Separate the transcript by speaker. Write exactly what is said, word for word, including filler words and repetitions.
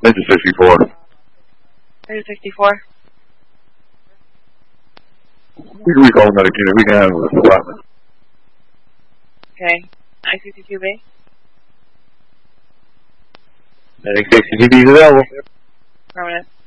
Speaker 1: Ninja sixty-four.
Speaker 2: Ninja sixty-four.
Speaker 1: We can recall medic unit. We can handle this department.
Speaker 2: Okay. I sixty-two B.
Speaker 1: Medic sixty-two B is available.
Speaker 2: Permanent.